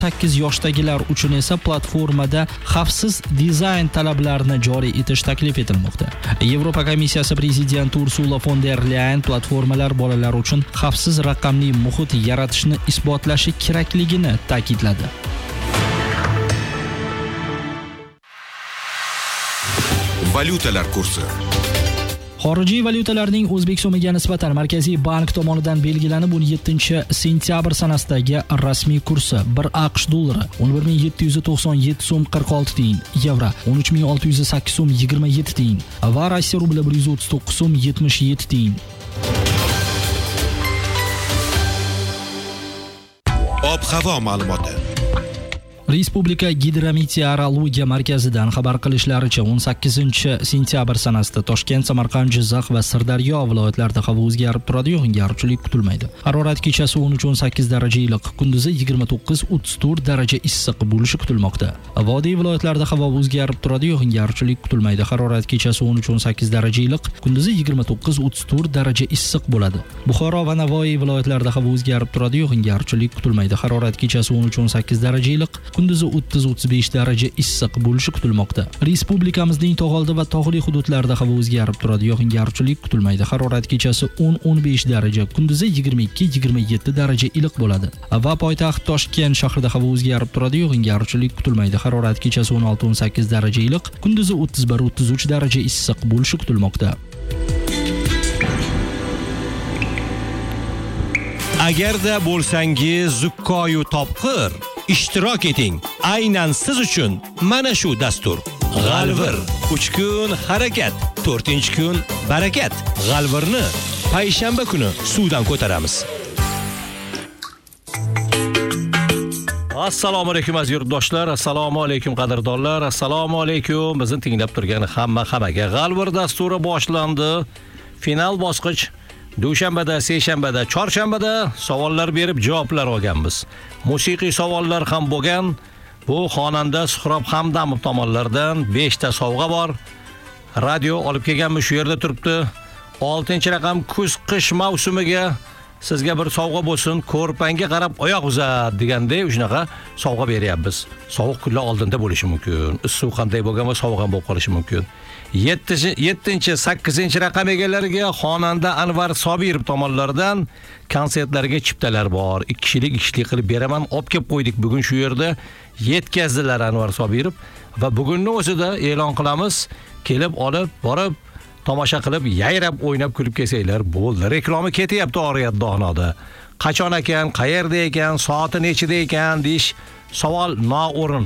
8 yoshdagilar uchun esa platformada xavfsiz dizayn talablarini joriy etish taklif etilmoqda. Yevropa komissiyasi prezidenti Ursula von der Leyen platformalar bolalar uchun xavfsiz raqamli muhit yaratishni isbotlashi kerakligini ta'kidladi. Valyutalar kursi. Xorijiy valyutalarning O'zbek so'miga nisbatan Markaziy bank tomonidan belgilanib 17-sentyabr sanasidagi rasmiy kursi 1 AQSh dollari 11797 so'm 46 tiyin, yevro 13608 so'm 27 tiyin va Rossiya rubli 139 so'm 77 tiyin. Ob-havo ma'lumoti. Respublika gidrometeorologiya markazidan xabar qilishlaricha 18-sentyabr sanasida Toshkent, Samarqand, Jizzax va Sirdaryo viloyatlarida havo o'zgarib turadi, yog'ingarchilik kutilmaydi. Harorat kechasi 13-18 daraja iliq, kunduzi 29-34 daraja issiq bo'lishi kutilmoqda. Vodiy viloyatlarida havo o'zgarib turadi, yog'ingarchilik kutilmaydi. Harorat kechasi 13-18 daraja iliq, kunduzi 29-34 daraja issiq bo'ladi. Buxoro va Navoiy viloyatlarida havo o'zgarib turadi, yog'ingarchilik kutilmaydi. Harorat kechasi 13-18 daraja iliq, kunduzi 30-35 daraja issiq bo'lishi kutilmoqda. Respublikamizning tog'oldi va tog'li hududlarida havo o'zgarib turadi, yog'ingarchilik kutilmaydi. Harorat kechasi 10-15 daraja, kunduzi 22-27 daraja iliq bo'ladi. Va poytaxt Toshkent shahrida havo o'zgarib turadi, yog'ingarchilik kutilmaydi. Harorat kechasi 16-18 daraja iliq, kunduzi 31-33 daraja issiq bo'lishi kutilmoqda. Agarda bo'lsangiz zukkoyu topqir, ishtirok eting. Aynan siz uchun mana shu dastur. G'alvir 3 kun harakat, 4-kun barakat. G'alvirni payshanba kuni suvdan ko'taramiz. Assalomu alaykum aziz yurtdoshlar, assalomu alaykum qadrdonlar, assalomu alaykum. Bizni tinglab turgan hammaga G'alvir dasturi boshlandi. Final bosqich dushanbada, seshanbada, chorshanbada savollar berib javoblar olganmiz. Musiqiy savollar ham bo'lgan. Bu xonanda Suhrob Hamdamov tomonidan 5 ta sovg'a bor. Radio olib kelganmiz, shu yerda turibdi. 6-raqam kuz-qish mavsumiga sizga bir sovg'a bo'lsin, ko'rpanga qarab oyoq uzat degandek shunaqa sovg'a beryapmiz. Sovuq kunlar oldinda bo'lishi mumkin. Issiq qanday bo'lgan va sovuq ham bo'lib qolishi mumkin. 7-8-raqam egalariga xonanda Anvar Sobirov tomonidan konsertlarga chiptalar bor. 2 kishilik qilib beraman, olib kelib qo'ydik. Bugun shu yerda yetkazdilar Anvar Sobirov va bugunning o'zida e'lon qilamiz. Kelib olib, borib tomosha qilib, yayrab, o'ynab kulib kelsanglar bo'ldi. Reklama ketyapti Oriyat Dohnoda. Qachon ekan, qayerda ekan, soati nechida ekan deyish savol noo'rin.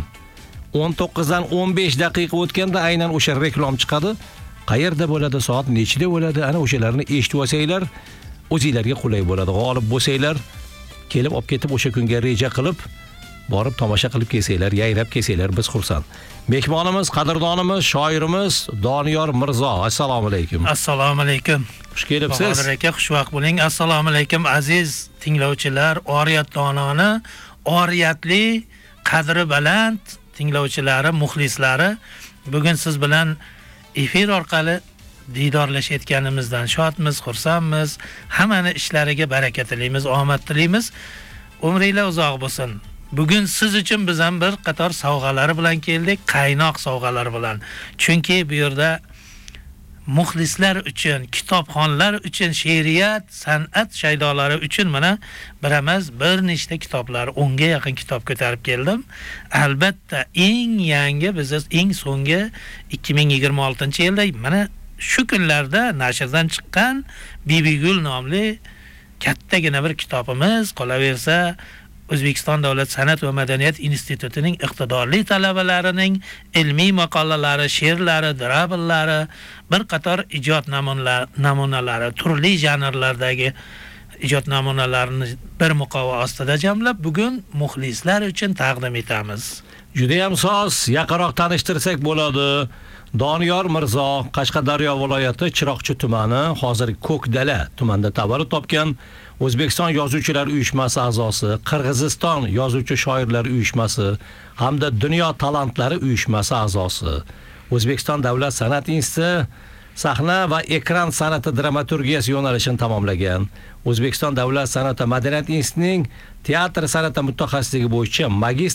19 dan 15 daqiqa o'tganda aynan o'sha reklam chiqadi. Qayerda bo'ladi, soat nechida bo'ladi, ana o'shalarni eshitib olsanglar, o'zingizlarga qulay bo'ladi. G'olib bo'lsanglar, kelib olib ketib o'sha kunga reja qilib, borib tomosha qilib kelsanglar, yayrab kelsanglar biz xursand. Mehmonimiz, qadrdonimiz, shoirimiz Doniyor Mirzo. Assalomu alaykum. Assalomu alaykum. Xush kelibsiz. Bahodir aka, xushvaqt bo'ling. Assalomu alaykum aziz tinglovchilar, Oriyat Dononi, oriyatli, qadri baland tinglovchilari, muxlislari, bugun siz bilan efir orqali diydorlashayotganimizdan shodmiz, xursandmiz. Hammani ishlariga baraka tilaymiz, omad tilaymiz. Umringlar uzoq bo'lsin. Bugun siz uchun biz ham bir qator sovg'alar bilan keldik, qaynoq sovg'alar bilan. Chunki bu yerda muxlislar uchun, kitobxonlar uchun, she'riyat, san'at shaydolari uchun mana bir nechta kitoblar, 10 ga yaqin kitob ko'tarib keldim. Albatta eng yangi, biz eng so'nggi 2026-yilda mana shu kunlarda nashrdan chiqqan Bibigul nomli kattagina bir kitobimiz, qolaversa O'zbekiston Davlat san'at va madaniyat institutining iqtidorli talabalarining ilmiy maqolalari, she'rlari, drabllari, bir qator ijod namunalari, turli janrlardagi ijod namunalarini bir muqova ostida jamlab bugun muxlislar uchun taqdim etamiz. Juda ham soz, yaqinroq tanishtirsak bo'ladi. Doniyor Mirzo, Qashqadaryo viloyati Chiroqchi tumani, hozir Ko'kdala tumanida tavallud topgan. O'zbekiston Yozuvchilar uyushmasi a'zosi, Qirg'iziston Yozuvchi shoirlar uyushmasi hamda Dunyo talantlari uyushmasi a'zosi, O'zbekiston Davlat san'at instituti sahna va ekran san'ati dramaturgiyasi yo'nalishini tamomlagan. O'zbekiston Davlat san'at va madaniyat institutining teatr san'ati mutaxassisligi bo'yicha magistr